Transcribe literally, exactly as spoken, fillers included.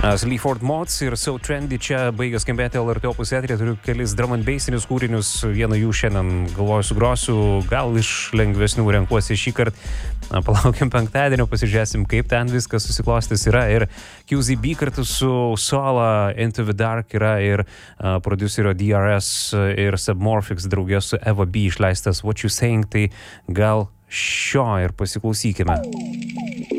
Sleaford Mods ir So Trendy čia baigė skambėti L R T Opus eteryje. Turiu kelis drum and bassinius kūrinius, vieną jų šiandien galvoju sugrosiu, gal iš lengvesnių renkuosi šį kartą. Palaukiam penktadienio, pasižiūrėsim, kaip ten viskas susiklostys yra. Ir Q Z B kartu su Sola Into the Dark yra ir uh, producerio D R S ir Submorphics draugė su Eva B išleistas What You Saying, tai gal šio ir pasiklausykime.